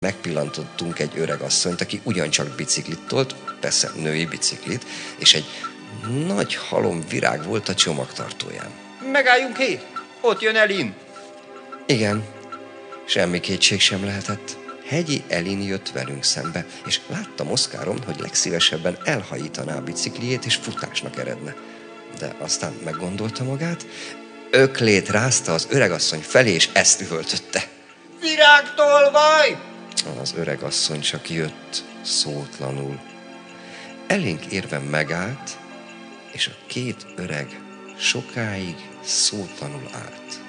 megpillantottunk egy öreg asszonyt, aki ugyancsak biciklit tolt, persze női biciklit, és egy nagy halom virág volt a csomagtartóján. Megálljunk ki! Ott jön Elin! Igen, semmi kétség sem lehetett. Hegyi Elin jött velünk szembe, és láttam Oszkáron, hogy legszívesebben elhajítaná a bicikliét, és futásnak eredne. De aztán meggondolta magát, öklét rázta az öregasszony felé, és ezt üvöltötte. Virágtolvaj! Az öregasszony csak jött, szótlanul. Elénk érve megállt, és a két öreg sokáig szótlanul állt.